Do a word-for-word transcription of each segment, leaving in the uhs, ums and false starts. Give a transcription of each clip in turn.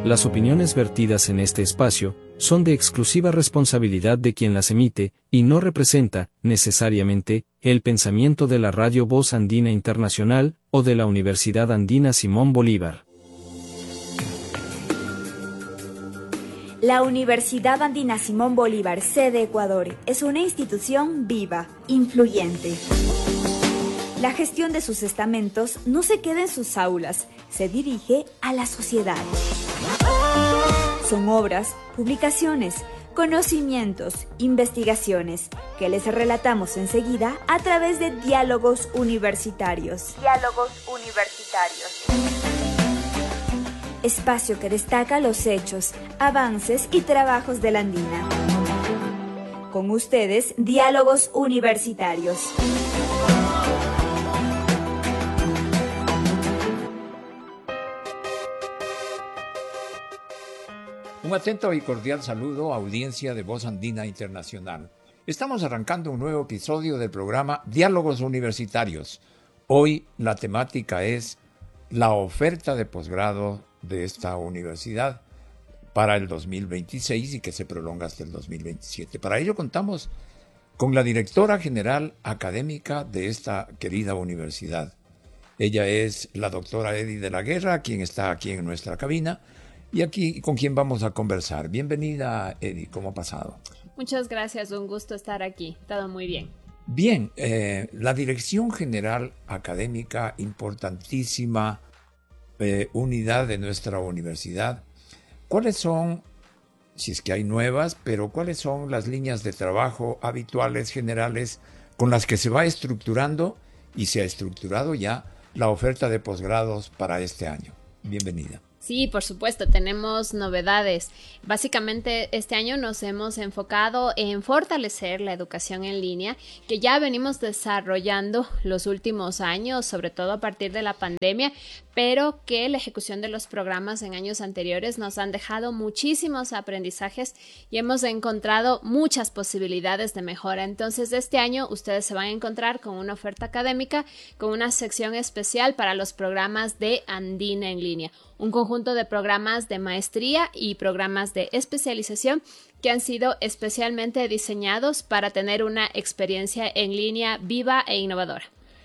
Las opiniones vertidas en este espacio son de exclusiva responsabilidad de quien las emite, y no representa, necesariamente, el pensamiento de la Radio Voz Andina Internacional o de la Universidad Andina Simón Bolívar. La Universidad Andina Simón Bolívar, sede Ecuador, es una institución viva, influyente. La gestión de sus estamentos no se queda en sus aulas, se dirige a la sociedad. Son obras, publicaciones, conocimientos, investigaciones, que les relatamos enseguida a través de Diálogos Universitarios. Diálogos Universitarios. Espacio que destaca los hechos, avances y trabajos de la Andina. Con ustedes, Diálogos Universitarios. Un atento y cordial saludo a audiencia de Voz Andina Internacional. Estamos arrancando un nuevo episodio del programa Diálogos Universitarios. Hoy la temática es la oferta de posgrado de esta universidad para el dos mil veintiséis y que se prolonga hasta el dos mil veintisiete. Para ello contamos con la directora general académica de esta querida universidad. Ella es la doctora Edith de la Guerra, quien está aquí en nuestra cabina, y aquí con quien vamos a conversar. Bienvenida, Edith, ¿cómo ha pasado? Muchas gracias, un gusto estar aquí, todo muy bien. Bien, eh, la Dirección General Académica, importantísima eh, unidad de nuestra universidad. ¿Cuáles son, si es que hay nuevas, pero cuáles son las líneas de trabajo habituales, generales, con las que se va estructurando y se ha estructurado ya la oferta de posgrados para este año? Bienvenida. Sí, por supuesto, tenemos novedades. Básicamente, este año nos hemos enfocado en fortalecer la educación en línea, que ya venimos desarrollando los últimos años, sobre todo a partir de la pandemia, pero que la ejecución de los programas en años anteriores nos han dejado muchísimos aprendizajes y hemos encontrado muchas posibilidades de mejora. Entonces, este año ustedes se van a encontrar con una oferta académica, con una sección especial para los programas de Andina en línea. Un conjunto de programas de maestría y programas de especialización que han sido especialmente diseñados para tener una experiencia en línea viva e innovadora.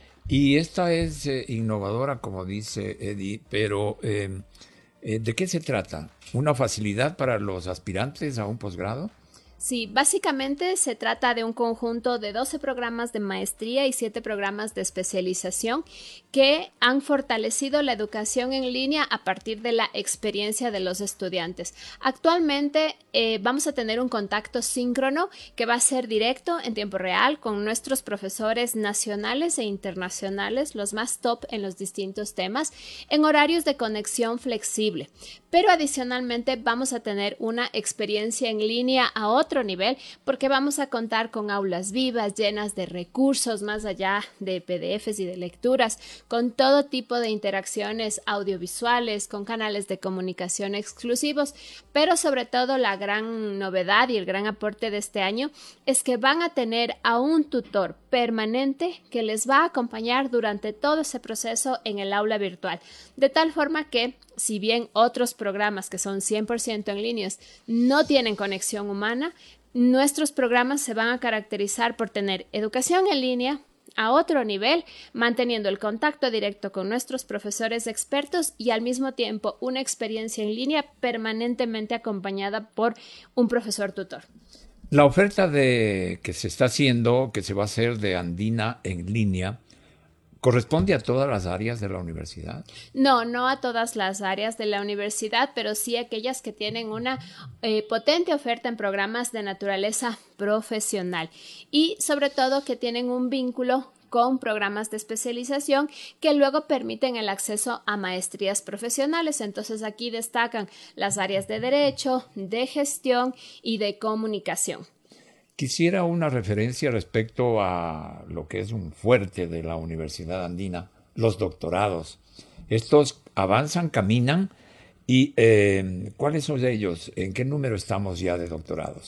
Y esta es eh, innovadora, como dice Eddie, pero eh, eh, ¿de qué se trata? ¿Una facilidad para los aspirantes a un posgrado? Sí, básicamente se trata de un conjunto de doce programas de maestría y siete programas de especialización que han fortalecido la educación en línea a partir de la experiencia de los estudiantes. Actualmente eh, vamos a tener un contacto síncrono que va a ser directo en tiempo real con nuestros profesores nacionales e internacionales, los más top en los distintos temas, en horarios de conexión flexible. Pero adicionalmente vamos a tener una experiencia en línea a otro nivel porque vamos a contar con aulas vivas llenas de recursos más allá de P D Efes y de lecturas, con todo tipo de interacciones audiovisuales, con canales de comunicación exclusivos, pero sobre todo la gran novedad y el gran aporte de este año es que van a tener a un tutor permanente que les va a acompañar durante todo ese proceso en el aula virtual, de tal forma que si bien otros programas que son cien por ciento en líneas no tienen conexión humana, nuestros programas se van a caracterizar por tener educación en línea a otro nivel, manteniendo el contacto directo con nuestros profesores expertos y al mismo tiempo una experiencia en línea permanentemente acompañada por un profesor tutor. La oferta de que se está haciendo, que se va a hacer de Andina en línea, ¿corresponde a todas las áreas de la universidad? No, no a todas las áreas de la universidad, pero sí a aquellas que tienen una eh, potente oferta en programas de naturaleza profesional y sobre todo que tienen un vínculo con programas de especialización que luego permiten el acceso a maestrías profesionales. Entonces aquí destacan las áreas de derecho, de gestión y de comunicación. Quisiera una referencia respecto a lo que es un fuerte de la Universidad Andina, los doctorados. Estos avanzan, caminan y eh, ¿cuáles son ellos? ¿En qué número estamos ya de doctorados?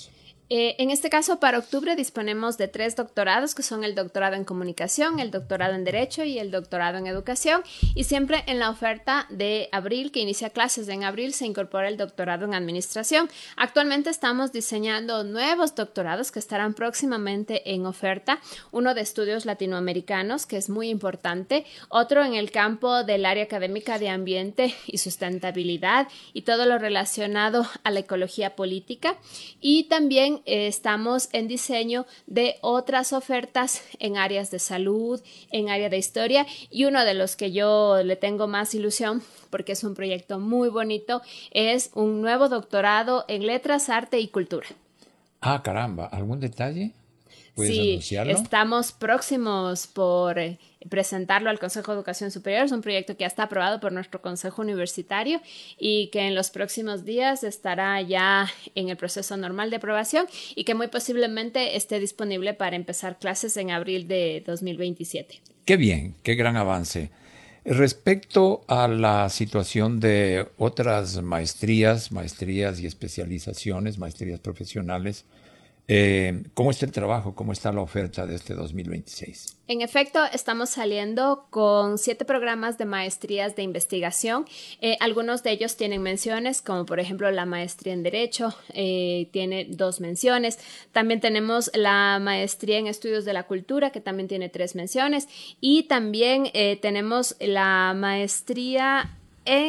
Eh, en este caso, para octubre disponemos de tres doctorados, que son el doctorado en comunicación, el doctorado en derecho y el doctorado en educación. Y siempre en la oferta de abril, que inicia clases en abril, se incorpora el doctorado en administración. Actualmente estamos diseñando nuevos doctorados que estarán próximamente en oferta. Uno de estudios latinoamericanos, que es muy importante. Otro en el campo del área académica de ambiente y sustentabilidad y todo lo relacionado a la ecología política. Y también Eh, estamos en diseño de otras ofertas en áreas de salud, en área de historia, y uno de los que yo le tengo más ilusión, porque es un proyecto muy bonito, es un nuevo doctorado en letras, arte y cultura. Ah, caramba, ¿algún detalle? ¿Puedes Sí, anunciarlo? estamos próximos por eh, presentarlo al Consejo de Educación Superior. Es un proyecto que ya está aprobado por nuestro Consejo Universitario y que en los próximos días estará ya en el proceso normal de aprobación y que muy posiblemente esté disponible para empezar clases en abril de dos mil veintisiete. Qué bien, qué gran avance. Respecto a la situación de otras maestrías, maestrías y especializaciones, maestrías profesionales, Eh, ¿cómo está el trabajo? ¿Cómo está la oferta de este dos mil veintiséis? En efecto, estamos saliendo con siete programas de maestrías de investigación. Eh, algunos de ellos tienen menciones, como por ejemplo la maestría en Derecho, eh, tiene dos menciones. También tenemos la maestría en Estudios de la Cultura, que también tiene tres menciones. Y también eh, tenemos la maestría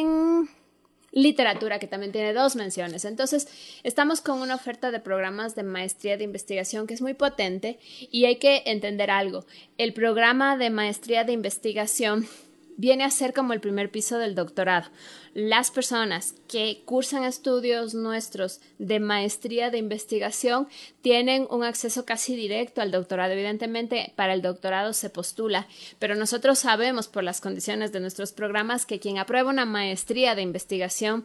en Literatura, que también tiene dos menciones. Entonces, estamos con una oferta de programas de maestría de investigación que es muy potente y hay que entender algo. El programa de maestría de investigación viene a ser como el primer piso del doctorado. Las personas que cursan estudios nuestros de maestría de investigación tienen un acceso casi directo al doctorado. Evidentemente, para el doctorado se postula, pero nosotros sabemos por las condiciones de nuestros programas que quien aprueba una maestría de investigación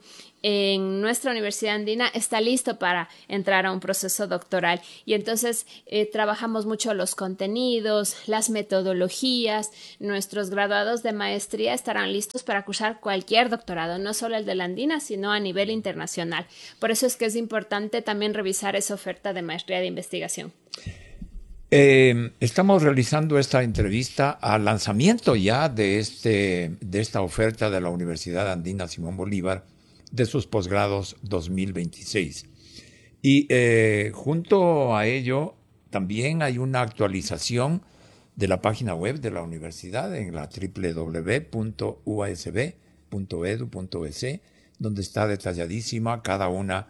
en nuestra Universidad Andina está listo para entrar a un proceso doctoral. Y entonces eh, trabajamos mucho los contenidos, las metodologías. Nuestros graduados de maestría estarán listos para cursar cualquier doctorado, no solo el de la Andina, sino a nivel internacional. Por eso es que es importante también revisar esa oferta de maestría de investigación. Eh, estamos realizando esta entrevista al lanzamiento ya de, este, de esta oferta de la Universidad Andina Simón Bolívar de sus posgrados dos mil veintiséis. Y eh, junto a ello también hay una actualización de la página web de la universidad en la doble u doble u doble u punto u a s b punto e d u punto e s, donde está detalladísima cada una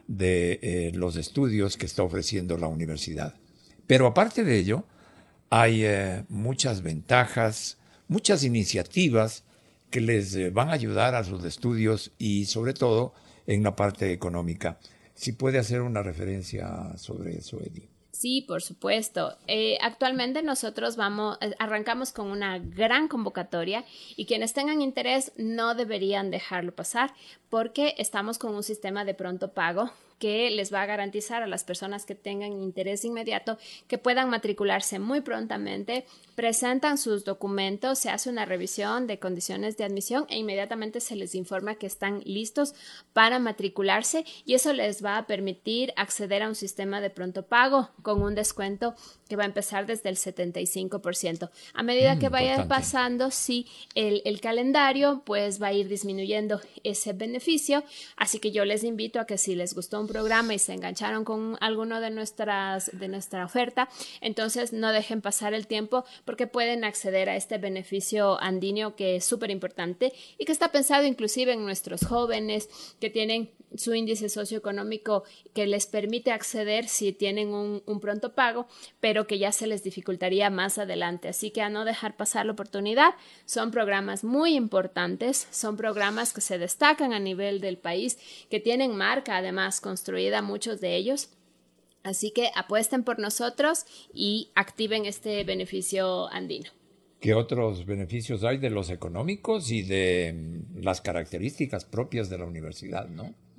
de eh, los estudios que está ofreciendo la universidad. Pero aparte de ello, hay eh, muchas ventajas, muchas iniciativas que les eh, van a ayudar a sus estudios y sobre todo en la parte económica. Si puede hacer una referencia sobre eso, Eddie. Sí, por supuesto. Eh, actualmente nosotros vamos, arrancamos con una gran convocatoria y quienes tengan interés no deberían dejarlo pasar porque estamos con un sistema de pronto pago que les va a garantizar a las personas que tengan interés inmediato que puedan matricularse muy prontamente, presentan sus documentos, se hace una revisión de condiciones de admisión e inmediatamente se les informa que están listos para matricularse y eso les va a permitir acceder a un sistema de pronto pago con un descuento que va a empezar desde el setenta y cinco por ciento. A medida Mm, que vaya importante. pasando, sí, el, el calendario pues va a ir disminuyendo ese beneficio, así que yo les invito a que si les gustó un programa y se engancharon con alguno de nuestras de nuestra oferta, entonces no dejen pasar el tiempo porque pueden acceder a este beneficio andino que es súper importante y que está pensado inclusive en nuestros jóvenes que tienen su índice socioeconómico que les permite acceder si tienen un, un pronto pago, pero que ya se les dificultaría más adelante. Así que a no dejar pasar la oportunidad. Son programas muy importantes, son programas que se destacan a nivel del país, que tienen marca además construida, muchos de ellos. Así que apuesten por nosotros y activen este beneficio andino. ¿Qué otros beneficios hay de los económicos y de mm, las características propias de la universidad, no?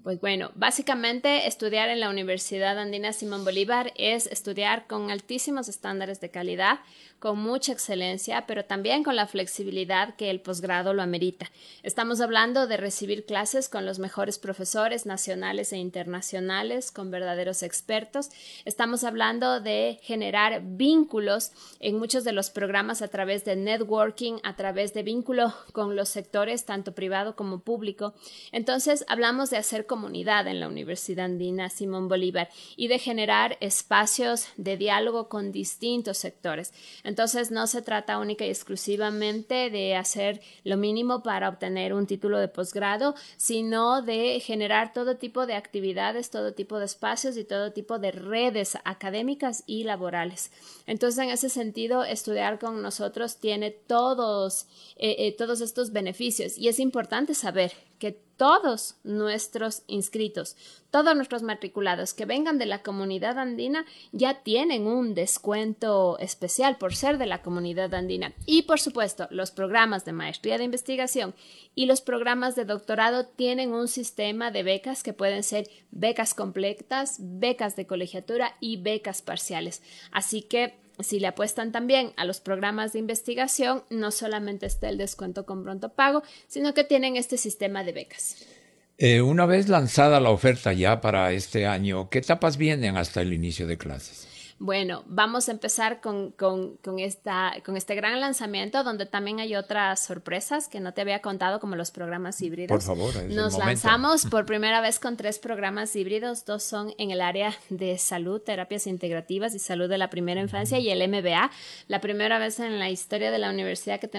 Pues bueno, básicamente estudiar en la Universidad Andina Simón Bolívar es estudiar con altísimos estándares de calidad, con mucha excelencia, pero también con la flexibilidad que el posgrado lo amerita. Estamos hablando de recibir clases con los mejores profesores nacionales e internacionales, con verdaderos expertos. Estamos hablando de generar vínculos en muchos de los programas a través de networking, a través de vínculo con los sectores, tanto privado como público. Entonces, hablamos de hacer comunidad en la Universidad Andina Simón Bolívar y de generar espacios de diálogo con distintos sectores. Entonces, no se trata única y exclusivamente de hacer lo mínimo para obtener un título de posgrado, sino de generar todo tipo de actividades, todo tipo de espacios y todo tipo de redes académicas y laborales. Entonces, en ese sentido, estudiar con nosotros tiene todos, eh, eh, todos estos beneficios y es importante saber que todos nuestros inscritos, todos nuestros matriculados que vengan de la comunidad andina ya tienen un descuento especial por ser de la comunidad andina. Y por supuesto, los programas de maestría de investigación y los programas de doctorado tienen un sistema de becas que pueden ser becas completas, becas de colegiatura y becas parciales. Así que si le apuestan también a los programas de investigación, no solamente está el descuento con pronto pago, sino que tienen este sistema de becas. Eh, una vez lanzada la oferta ya para este año, ¿qué etapas vienen hasta el inicio de clases? Bueno, vamos a empezar con, con, con, esta, con este gran lanzamiento donde también hay otras sorpresas que no te había contado, como los programas híbridos. Por favor, es Nos el lanzamos por primera vez con tres programas híbridos. Dos son en el área de salud, terapias integrativas y salud de la primera infancia, y el M B A. La primera vez en la historia de la universidad que tenemos